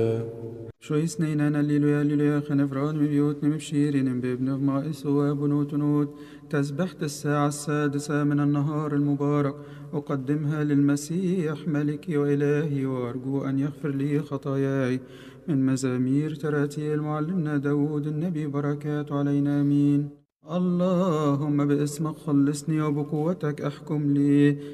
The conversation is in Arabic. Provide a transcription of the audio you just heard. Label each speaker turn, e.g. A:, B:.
A: شو يسنينا الليلويا الليلويا خنفران بيوتنا مبشيرين بابن مائس وابنوت نوت تسبحة الساعة 6 من النهار المبارك أقدمها للمسيح ملكي وإلهي وأرجو أن يغفر لي خطاياي من مزامير تراتيل معلمنا داود النبي بركات علينا آمين. اللهم باسمك خلصني وبقوتك احكم لي